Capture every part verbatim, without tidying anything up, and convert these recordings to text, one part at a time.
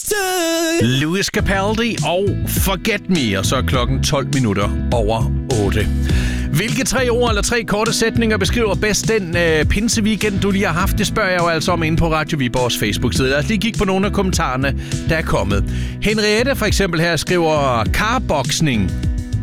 Lewis Capaldi og Forget Me, og så er klokken tolv minutter over otte. Hvilke tre ord eller tre korte sætninger beskriver bedst den øh, pinseweekend, du lige har haft? Det spørger jeg jo altså om inde på Radio Viborgs Facebook-side. Lad os lige kigge på nogle af kommentarerne, der er kommet. Henriette for eksempel her skriver carboxning,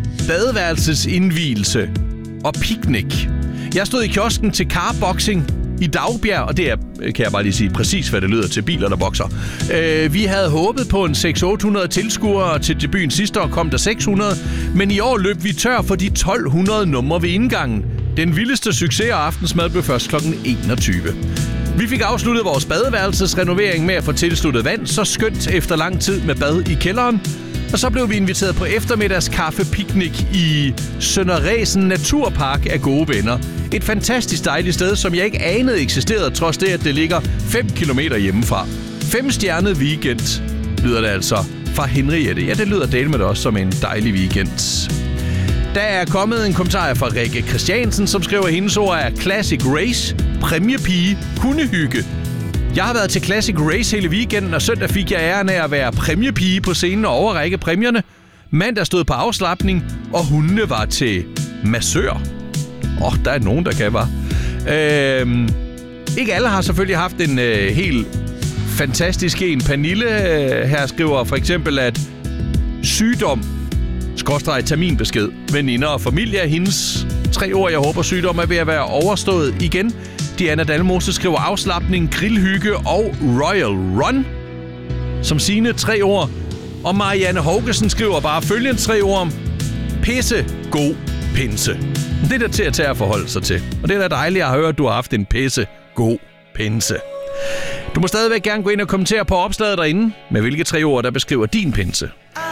badeværelsesindvielse og picnic. Jeg stod i kiosken til carboxing i Dagbjerg, og det er, kan jeg bare lige sige præcis, hvad det lyder til biler, der bokser. Øh, vi havde håbet på en seks til otte hundrede tilskuere til debuten sidste år, kom der seks hundrede, men i år løb vi tør for de tolv hundrede numre ved indgangen. Den vildeste succes og aftensmad blev først klokken enogtyve. Vi fik afsluttet vores badeværelsesrenovering med at få tilsluttet vand, så skønt efter lang tid med bad i kælderen. Og så blev vi inviteret på eftermiddagskaffe-picnic i Sønderræsen Naturpark af gode venner. Et fantastisk dejligt sted, som jeg ikke anede eksisterede, trods det, at det ligger fem kilometer hjemmefra. Femstjernet weekend, lyder det altså fra Henriette. Ja, det lyder delt med det også som en dejlig weekend. Der er kommet en kommentar fra Rikke Christiansen, som skriver, at hendes ord er Classic Race, præmiepige, hundehygge. Jeg har været til Classic Race hele weekenden, og søndag fik jeg æren af at være præmiepige på scenen og overrække præmierne. Mandag stod på afslapning, og hundene var til massør. Åh, oh, der er nogen, der kan, var. Øhm, ikke alle har selvfølgelig haft en øh, helt fantastisk en. Pernille øh, her skriver for eksempel, at sygdom, skråstreg terminbesked, veninder og familie er hendes tre ord. Jeg håber, sygdom er ved at være overstået igen. Diana Dalmose skriver afslapning, grillhygge og Royal Run som sine tre ord. Og Marianne Hågesen skriver bare følgende tre ord: pisse god pinse. Det er der til at tage at forholde sig til. Og det er da dejligt at høre, at du har haft en pisse god pinse. Du må stadigvæk gerne gå ind og kommentere på opslaget derinde, med hvilke tre ord, der beskriver din pinse.